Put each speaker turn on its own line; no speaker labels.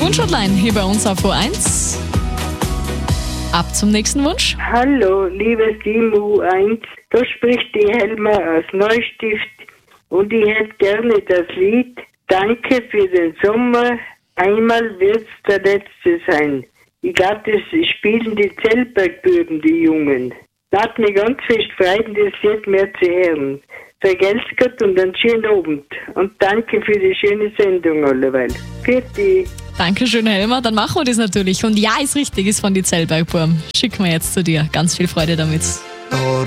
Wunschhotline hier bei uns auf O1. Ab zum nächsten Wunsch.
Hallo, liebes Team U1, da spricht die Helma aus Neustift und ich hätte gerne das Lied Danke für den Sommer, einmal wird's der letzte sein. Ich glaube, das spielen die Zellbergbürden, die Jungen. Hat mich ganz fest freuen, das Lied mehr zu hören. Vergelt's Gott und einen schönen Abend. Und danke für die schöne Sendung alleweil. Für die.
Dankeschön, Helma. Dann machen wir das natürlich. Und ja, ist richtig, ist von die Zellbergburm. Schicken wir jetzt zu dir. Ganz viel Freude damit.